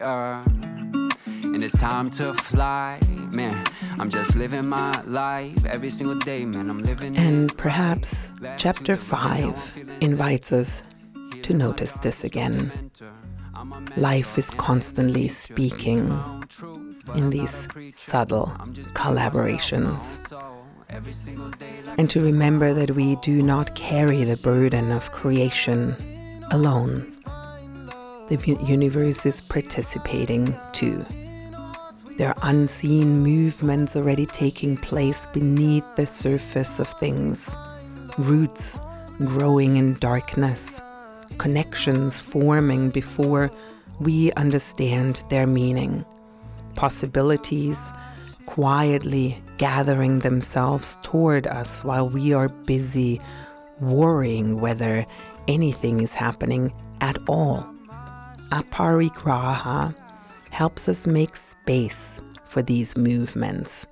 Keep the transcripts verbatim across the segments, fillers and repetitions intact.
earth. And it's time to fly, man. I'm just living my life every single day, man. I'm living. And perhaps chapter five invites us to notice this again. Life is constantly speaking in these subtle collaborations. And to remember that we do not carry the burden of creation alone. The universe is participating too. There are unseen movements already taking place beneath the surface of things. Roots growing in darkness. Connections forming before we understand their meaning. Possibilities quietly gathering themselves toward us while we are busy worrying whether anything is happening at all. Aparigraha helps us make space for these movements,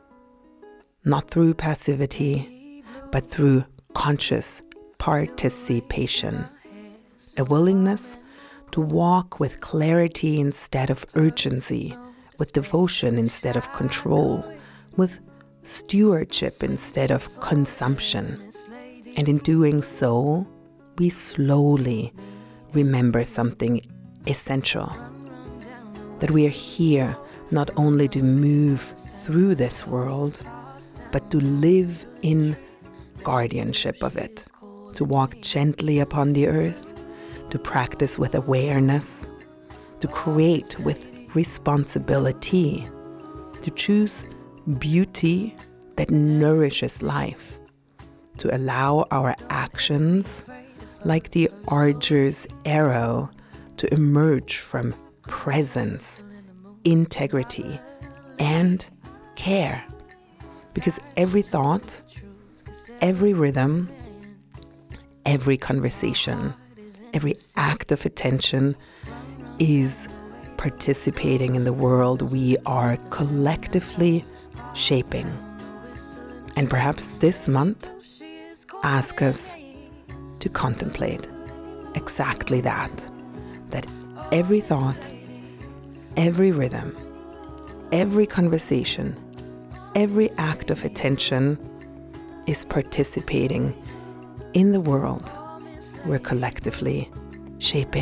not through passivity, but through conscious participation, a willingness to walk with clarity instead of urgency, with devotion instead of control, with stewardship instead of consumption. And in doing so, we slowly remember something essential. That we are here not only to move through this world, but to live in guardianship of it, to walk gently upon the earth, to practice with awareness, to create with responsibility, to choose beauty that nourishes life, to allow our actions, like the archer's arrow, to emerge from presence, integrity, and care. Because every thought, every rhythm, every conversation, every act of attention is participating in the world we are collectively shaping. And perhaps this month, ask us to contemplate exactly that, that every thought, every rhythm, every conversation, every act of attention is participating in the world we're collectively shaping.